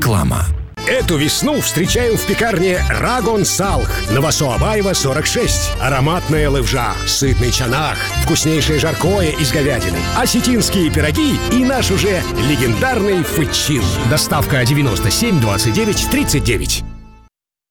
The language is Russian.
Реклама. Эту весну встречаем в пекарне Рагон Салх. Новосоабаева, 46. Ароматная лывжа, сытный чанах, вкуснейшее жаркое из говядины, осетинские пироги и наш уже легендарный фычин. Доставка 97 29 39.